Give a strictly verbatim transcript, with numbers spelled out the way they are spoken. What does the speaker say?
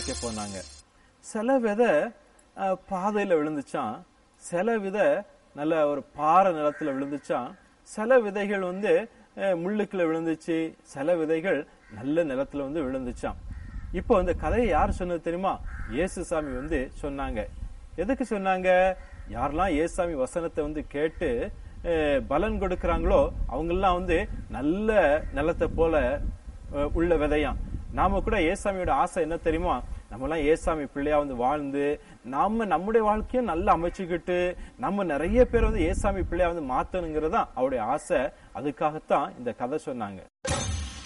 விதைக்க போனாங்க. சில விதை பாதையில விழுந்துச்சான், சில விதை நல்ல ஒரு பாறை நிலத்துல விழுந்துச்சான், சில விதைகள் வந்து முள்ளுக்குள்ள விழுந்துச்சு, சில விதைகள் நல்ல நிலத்துல வந்து விழுந்துச்சான். இப்போ இந்த கதையை யார் சொன்னது தெரியுமா? இயேசுசாமி வந்து சொன்னாங்க. எதுக்கு சொன்னாங்க? யாரெல்லாம் இயேசுசாமி வசனத்தை வந்து கேட்டு பலன் கொடுக்கறாங்களோ அவங்க எல்லாம் வந்து நல்ல நிலத்தை போல உள்ள விதையாம். நாம கூட இயேசுசாமியோட ஆசை என்ன தெரியுமா? நம்ம எல்லாம் இயேசுசாமி பிள்ளையா வந்து வாழ்ந்து நாம நம்முடைய வாழ்க்கையும் நல்லா அமைச்சுக்கிட்டு நம்ம நிறைய பேர் வந்து இயேசுசாமி பிள்ளையா வந்து மாத்தணுங்கிறதா அவருடைய ஆசை. அதுக்காகத்தான் இந்த கதை சொன்னாங்க.